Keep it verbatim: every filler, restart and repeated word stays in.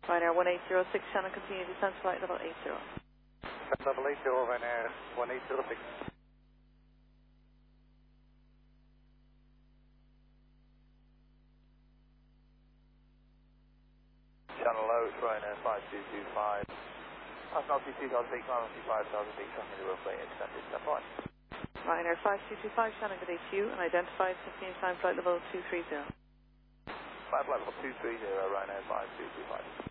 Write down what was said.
Ryanair one eight zero six, Shannon, continue descent flight level eight zero. Level eight zero, Ryanair one eight zero six. Channel low, it's Ryanair five two two five. That's not two thousand feet, climb up to five thousand feet, tracking the runway, extended step one. Ryanair five two two five, Shannon, good day to you, and identified fifteen time flight level two three zero. Flight level two three zero, Ryanair five two two five.